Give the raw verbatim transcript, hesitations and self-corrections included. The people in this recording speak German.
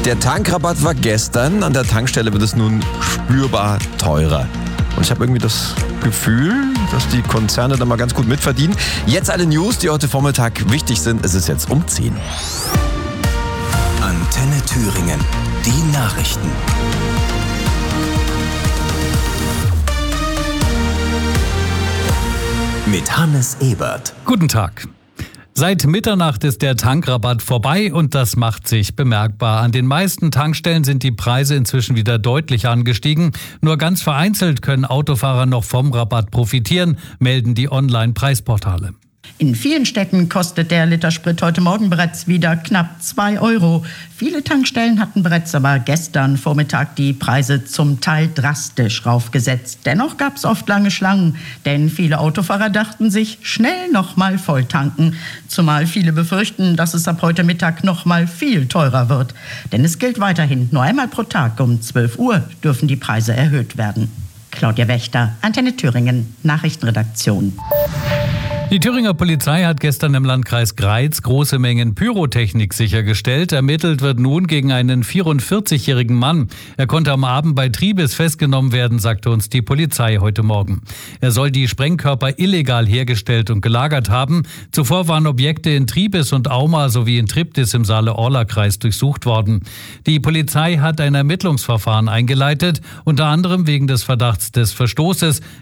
Der Tankrabatt war gestern, an der Tankstelle wird es nun spürbar teurer. Und ich habe irgendwie das Gefühl, dass die Konzerne da mal ganz gut mitverdienen. Jetzt alle News, die heute Vormittag wichtig sind. Es ist jetzt um zehn. Antenne Thüringen, die Nachrichten. Mit Hannes Ebert. Guten Tag. Seit Mitternacht ist der Tankrabatt vorbei und das macht sich bemerkbar. An den meisten Tankstellen sind die Preise inzwischen wieder deutlich angestiegen. Nur ganz vereinzelt können Autofahrer noch vom Rabatt profitieren, melden die Online-Preisportale. In vielen Städten kostet der Liter Sprit heute Morgen bereits wieder knapp zwei Euro. Viele Tankstellen hatten bereits aber gestern Vormittag die Preise zum Teil drastisch raufgesetzt. Dennoch gab es oft lange Schlangen, denn viele Autofahrer dachten sich, schnell noch mal voll tanken. Zumal viele befürchten, dass es ab heute Mittag noch mal viel teurer wird. Denn es gilt weiterhin, nur einmal pro Tag um zwölf Uhr dürfen die Preise erhöht werden. Claudia Wächter, Antenne Thüringen, Nachrichtenredaktion. Die Thüringer Polizei hat gestern im Landkreis Greiz große Mengen Pyrotechnik sichergestellt. Ermittelt wird nun gegen einen vierundvierzigjährigen Mann. Er konnte am Abend bei Triebes festgenommen werden, sagte uns die Polizei heute Morgen. Er soll die Sprengkörper illegal hergestellt und gelagert haben. Zuvor waren Objekte in Triebes und Auma sowie in Triptis im Saale-Orla-Kreis durchsucht worden. Die Polizei hat ein Ermittlungsverfahren eingeleitet, unter anderem wegen des Verdachts des Verstoßes